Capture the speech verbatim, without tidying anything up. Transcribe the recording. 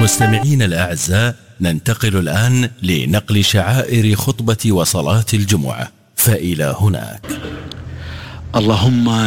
مستمعين الأعزاء، ننتقل الآن لنقل شعائر خطبة وصلاة الجمعة، فإلى هناك. اللهم